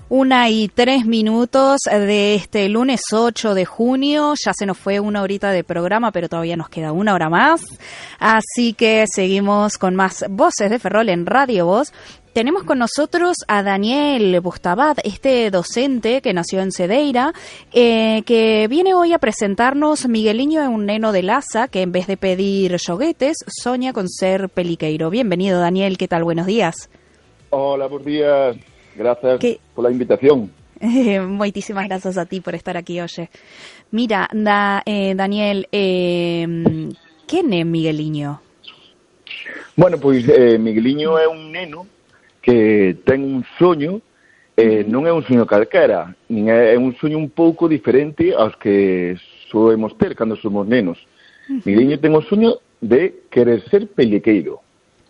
1:03 de este lunes 8 de junio. Ya se nos fue una horita de programa, pero todavía nos queda una hora más. Así que seguimos con más Voces de Ferrol en Radio Voz. Tenemos con nosotros a Daniel Bustabad, este docente que nació en Cedeira, que viene hoy a presentarnos Migueliño es un neno de Laza que en vez de pedir xoguetes, soña con ser peliqueiro. Bienvenido, Daniel, ¿qué tal? Buenos días. Hola, buenos días. Gracias por la invitación. Moitísimas gracias a ti por estar aquí, oye. Mira, Daniel, ¿quién é Migueliño? Bueno, pois Migueliño é un neno que ten un soño, non é un soño calquera, nin é un soño un pouco diferente aos que solemos ter cando somos nenos. Migueliño ten o soño de querer ser peliqueiro.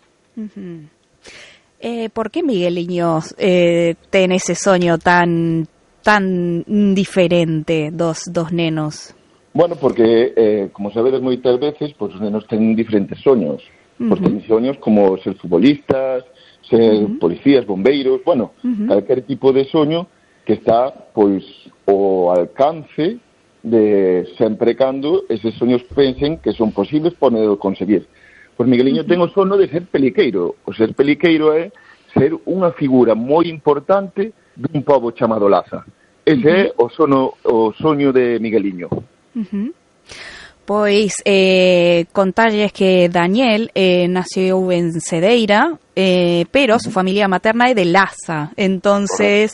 ¿Por qué Migueliño ten ese soño tan diferente dos nenos? Bueno, porque, como sabedes moitas veces, pues, os nenos ten diferentes soños. Pues ten soños como ser futbolistas, ser policías, bombeiros, bueno, calquer tipo de soño que está, pois, ao alcance de sempre cando eses soños pensen que son posibles poder conseguir. Pois Migueliño ten o sono de ser peliqueiro. O ser peliqueiro é ser unha figura moi importante dun pobo chamado Laza. Ese é o soño de Migueliño. Pois contalles que Daniel nació en Cedeira, pero su familia materna é de Laza. Entonces,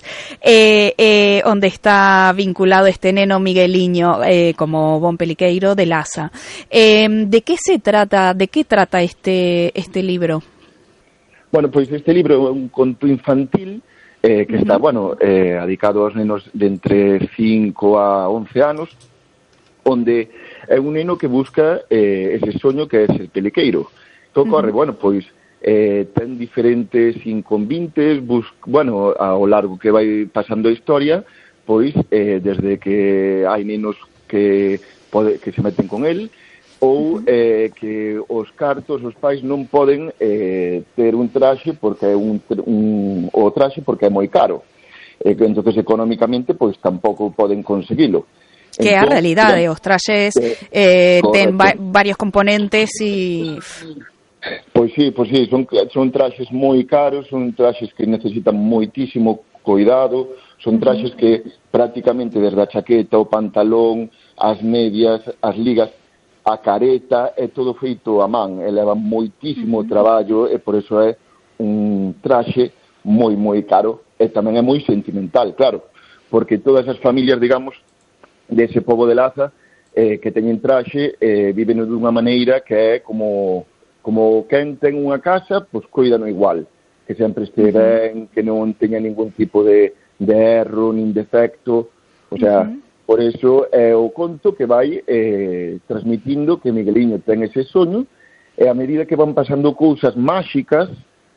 onde está vinculado este neno Migueliño como bon peliqueiro de Laza. ¿De qué se trata? ¿De qué trata este libro? Bueno, pois este libro é un conto infantil que está, dedicado aos nenos de entre 5 a 11 anos, onde é un neno que busca ese soño que é ser peliqueiro. Que ocorre, pois ten diferentes inconvintes, ao largo que vai pasando a historia, pois desde que hai nenos que se meten con el, ou que os cartos, os pais non poden ter un traxe porque é o traxe porque é moi caro. Entonces económicamente pois tampouco poden conseguilo. Que é a realidade, os traxes ten varios componentes e... Pois sí, son traxes moi caros, son traxes que necesitan moitísimo cuidado, son traxes que prácticamente desde a chaqueta, o pantalón, as medias, as ligas, a careta, é todo feito a man, eleva moitísimo traballo e por eso é un traxe moi caro e tamén é moi sentimental, claro, porque todas as familias, digamos, dese pobo de Laza que teñen traxe viven dunha maneira que é como quen ten unha casa, pois cuídano igual, que sempre este ben, que non teña ningún tipo de erro, nin defecto, o sea... Por eso é o conto que vai transmitindo que Migueliño ten ese soño e a medida que van pasando cousas máxicas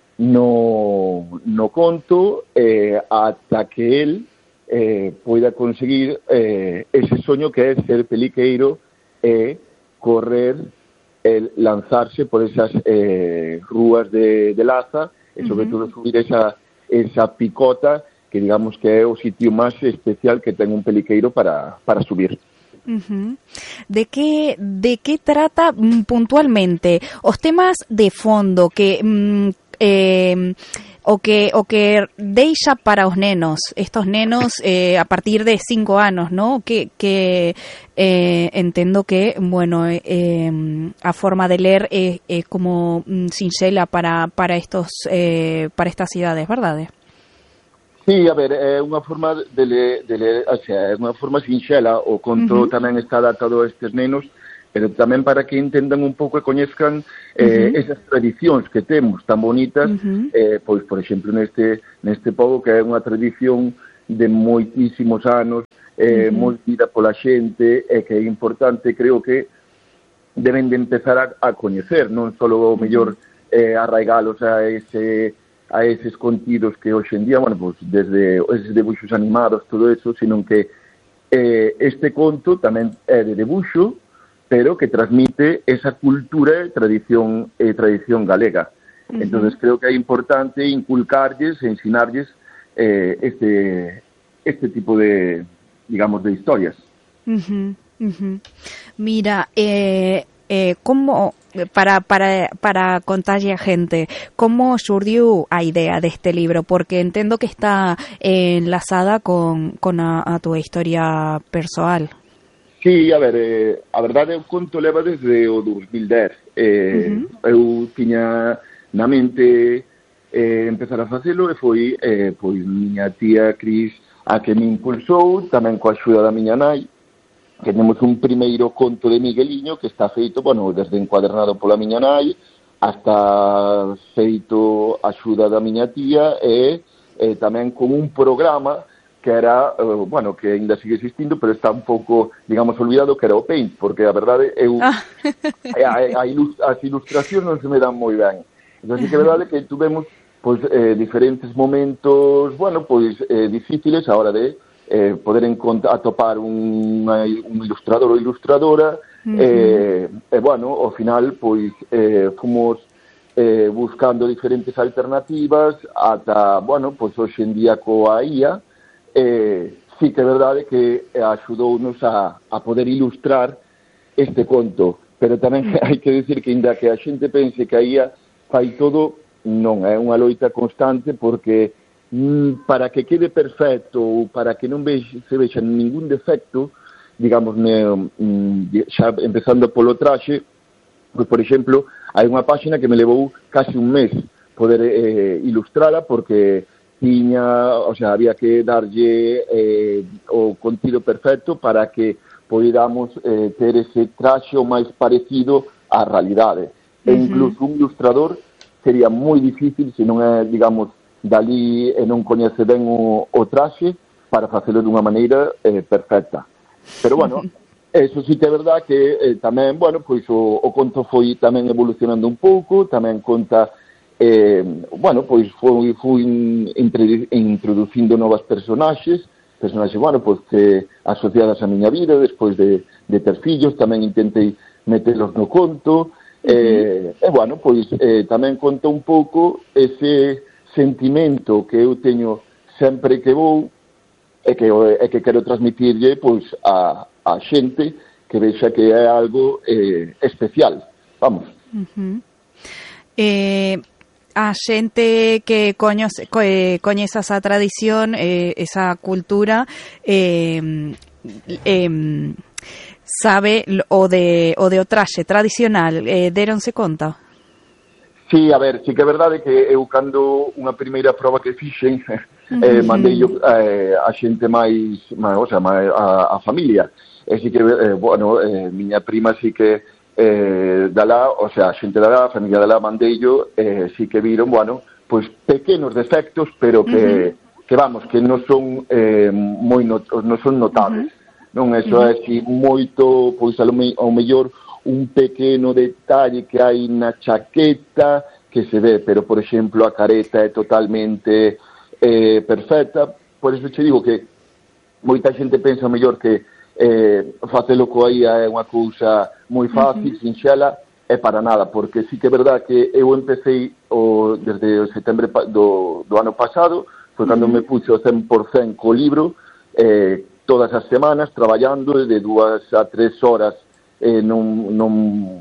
no conto ata que el poida conseguir ese soño que é ser peliqueiro e correr, lanzarse por esas rúas de Laza e sobre todo subir esa picota que digamos que é o sitio máis especial que ten un peliqueiro para subir. ¿De qué trata puntualmente? Os temas de fondo que o que deixa para os nenos, estos nenos a partir de 5 anos, ¿no? Que entendo que, a forma de ler é como sinxela para estas idades, verdade? Sí, a ver, é unha forma de ler, o sea, é unha forma sinxela, o conto tamén está adaptado a estes nenos, pero tamén para que entendan un pouco e coñezcan esas tradicións que temos tan bonitas, pois, por exemplo, neste pobo que é unha tradición de moitísimos anos, moi vida pola xente, e que é importante, creo que deben de empezar a coñecer, non só o mellor arraigalos a eses contidos que hoxe en día, pues desde eses debuxos animados, todo eso, sino que este conto tamén é de debuxo, pero que transmite esa cultura e tradición galega. Entonces creo que é importante inculcarlles, ensinarlles este tipo de, digamos, de historias. Uh-huh, uh-huh. Mira, como para contarle a gente, como surgiu a idea deste libro? Porque entendo que está enlazada con a tua historia persoal. Sí, a ver, a verdade o conto leva desde o 2010. Eu tiña na mente empezar a facelo e foi pois miña tía Cris a que me impulsou, tamén coa axuda da miña nai. Tenemos un primeiro conto de Migueliño que está feito, bueno, desde encuadernado pola miña nai hasta feito axuda da miña tía e tamén con un programa que era, bueno, que ainda sigue existindo, pero está un pouco, digamos, olvidado, que era o Paint, porque a verdade as ilustracións non se me dan moi ben. Entón, sí que é verdade que tuvemos pois diferentes momentos, bueno, pois difíciles a hora de poder atopar un ilustrador ou ilustradora, e bueno, ao final pois fomos buscando diferentes alternativas ata, bueno, pois hoxe en día coa IA sí que é verdade que axudounos a poder ilustrar este conto, pero tamén hai que decir que ainda que a xente pense que a IA fai todo, non, é unha loita constante, porque para que quede perfecto ou para que non se vexa ningún defecto, digamos, xa empezando polo traxe, pois, por exemplo, hai unha páxina que me levou casi un mes poder ilustrala, porque tiña, o sea, había que darlle o contido perfecto para que podamos ter ese traxe o máis parecido á realidade. E incluso un ilustrador sería moi difícil se non é, digamos, dali e non coñece ben o traxe para facelo dunha maneira perfecta. Pero, bueno, eso sí que é verdad que tamén, bueno, pois o conto foi tamén evolucionando un pouco, tamén conta, bueno, pois foi introducindo novas personaxes, bueno, pois que asociadas á miña vida, despois de ter fillos, tamén intentei metelos no conto, e, bueno, pois tamén conta un pouco ese sentimento que eu teño sempre que vou e que quero transmitirlle pois a xente que vexa que é algo especial, vamos. A xente que coñeza esa tradición, esa cultura, sabe o de traxe tradicional, deronse conta? Sí, a ver, sí que é verdade que eu cando unha primeira proba que fixen mandei a xente máis, o sea, a familia, e sí que, bueno, miña prima sí que dala, o sea, a xente dala, a familia dala mandeillo, sí que viron, bueno, pois pequenos defectos, pero que vamos, que non son non son notables, non? Eso é así moito, pois ao mellor un pequeno detalle que hai na chaqueta que se ve, pero, por exemplo, a careta é totalmente perfecta. Por eso te digo que moita xente pensa ao mellor que facelo coa IA é unha cousa moi fácil, sinxela, é para nada, porque sí que é verdad que eu empecé desde o setembro do ano pasado, foi cando me puxo 100% co libro, todas as semanas, traballando de 2 a 3 horas, non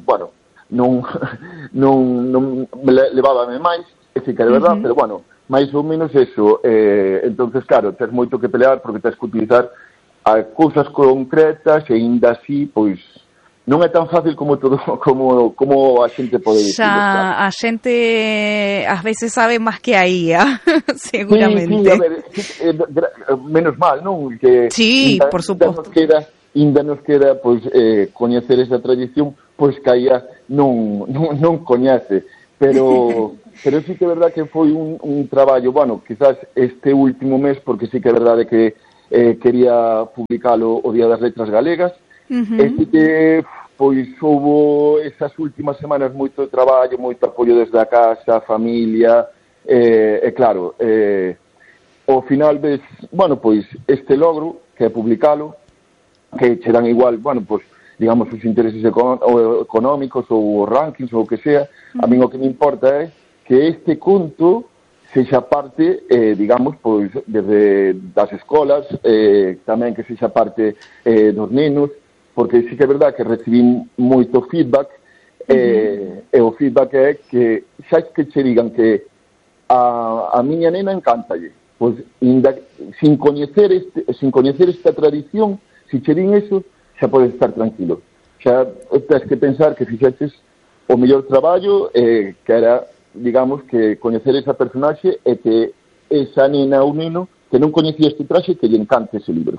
levábame máis, é que é verdad, pero bueno, máis ou menos eso. Entonces, claro, tens moito que pelear porque tens que utilizar cousas concretas e ainda así, pois, non é tan fácil como todo, como a xente pode dicir. Xa, a xente ás veces sabe máis que a IA, seguramente. Sí, a ver, menos mal, non? Que sí, por suposto. Ainda nos queda, pois, coñecer esa tradición, pois que a IA non coñece, pero sí que é verdade que foi un traballo, bueno, quizás este último mes, porque sí que é verdade que quería publicalo o Día das Letras Galegas, e sí que, pois, houbo esas últimas semanas moito traballo, moito apoio desde a casa, a familia, e claro, ao final ves, bueno, pois, este logro, que é publicalo, que che dan igual, bueno, pois, digamos, os intereses económicos ou os rankings ou o que sea. A mí o que me importa é que este conto sexa parte, digamos, pois, desde das escolas, tamén que sexa parte dos nenos, porque sí que é verdad que recibín moito feedback, e o feedback é que xa que che digan que a miña nena encántalle, pois, sin coñecer esta tradición, se che din eso, xa podes estar tranquilo. Xa tens que pensar que fixeches o mellor traballo, que era, digamos, que coñecer esa personaxe e que esa nena ou neno que non coñecía este traxe que lle encante ese libro.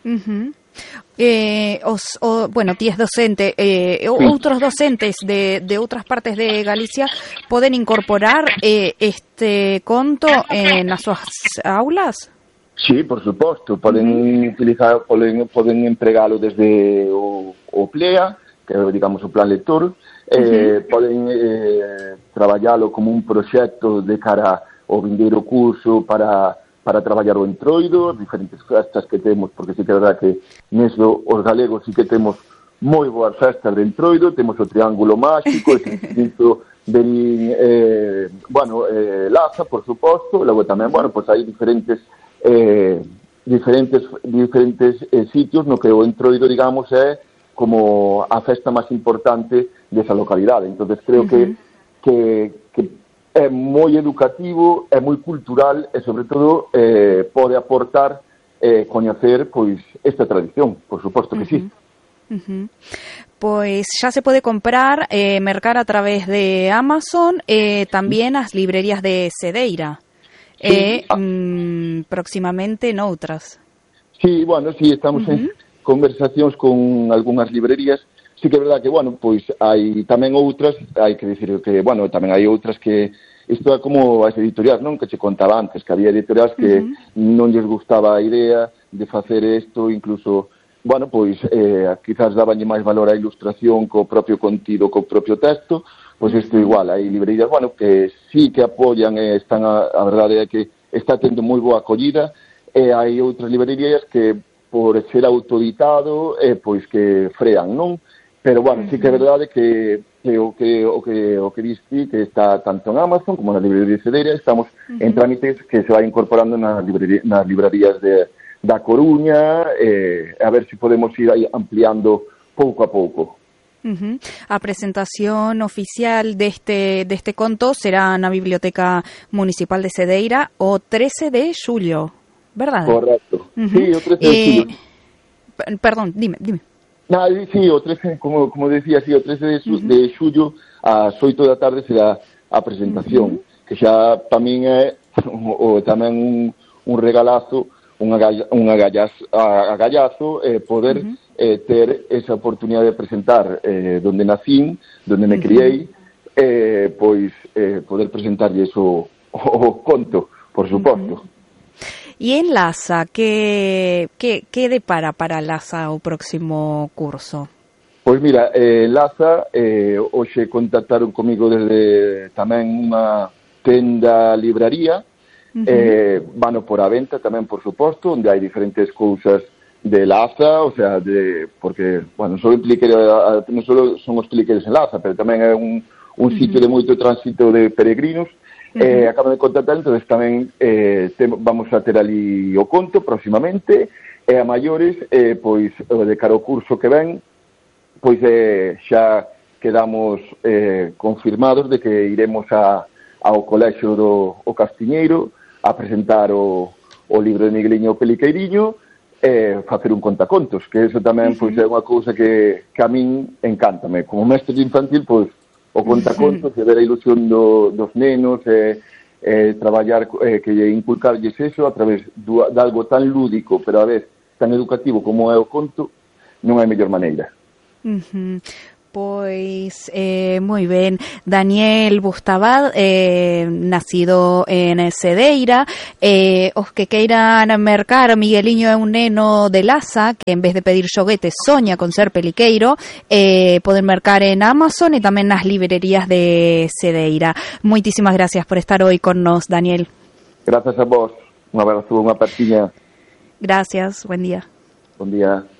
Bueno, ti es docente, outros docentes de outras partes de Galicia poden incorporar este conto nas súas aulas? Sí, por suposto, poden utilizar, poden empregalo desde o PLEA, que é, digamos, o plan lector, poden traballalo como un proxecto de cara ao vindeiro curso para traballar o entroido, as diferentes festas que temos, porque sí que é verdad que neso os galegos sí que temos moi boas festas de entroido, temos o Triángulo Máxico, ese instituto de Laza, por suposto, logo tamén, pois hai diferentes sitios no que o entroido, digamos, é como a festa máis importante desa localidade. Entonces creo que é moi educativo, é moi cultural e, sobre todo, pode aportar coñecer, pois, esta tradición, por suposto que sí. Pois xa se pode comprar, mercar a través de Amazon, tamén as librerías de Cedeira, próximamente noutras. Sí, sí, estamos en conversacións con algunhas librerías. Sí que é verdad que, pois hai tamén outras, hai que dicir que, tamén hai outras que, isto é como as editoriais, non? Que che contaba antes, que había editoriais que non lles gustaba a idea de facer isto, incluso, pois, quizás dabanlle máis valor á ilustración co propio contido, co propio texto, pois isto igual, hai librerías, que sí que apoian, están, a verdade é que está tendo moi boa acollida, e hai outras librerías que, por ser autoeditado, pois que frean, non? Pero, sí que é verdade que o que diste, que está tanto en Amazon como na librería de Cedeira, estamos en trámites que se vai incorporando nas librerías da Coruña, a ver se podemos ir aí ampliando pouco a pouco. A presentación oficial deste conto será na Biblioteca Municipal de Cedeira o 13 de xullo, verdade? Correcto. Sí, o 13 de xullo. Perdón, dime. Sí, o 13, como decía, sí, o 13 de xullo ás 8 da tarde será a presentación, que xa para min é tamén un regalazo, un agallazo, poder ter esa oportunidade de presentar donde nacín, donde me criei, pois poder presentarlle o conto, por suposto. E en Laza, que depara para Laza o próximo curso? Pois mira, Laza, hoxe contactaron comigo desde tamén unha tenda libraría, vano por a venta tamén, por suposto, onde hai diferentes cousas de Laza, o sea, porque, non só son os pliqueres en Laza, pero tamén é un sitio de moito tránsito de peregrinos. Acaban de contactar, entonces tamén vamos a ter ali o conto próximamente, e a maiores, pois, de cara ao curso que ven, pois xa quedamos confirmados de que iremos ao colexio do Castiñeiro a presentar o libro de Migueliño Peliqueiriño, facer un contacontos, que eso tamén pois é unha cousa que a min encántame. Como mestre de infantil, pois, o contacontos, e ver a ilusión dos nenos, traballar, que inculcarlles eso a través de algo tan lúdico, pero a vez tan educativo como é o conto, non hai mellor maneira. Pois, moi ben. Daniel Bustabad, nacido en Cedeira, os que queiran mercar Migueliño é un neno de Laza, que en vez de pedir xoguetes soña con ser peliqueiro, poden mercar en Amazon e tamén nas librerías de Cedeira. Moitísimas gracias por estar hoy con nos, Daniel. Gracias a vos. Un abrazo, unha partiña. Gracias, buen día. Buen día.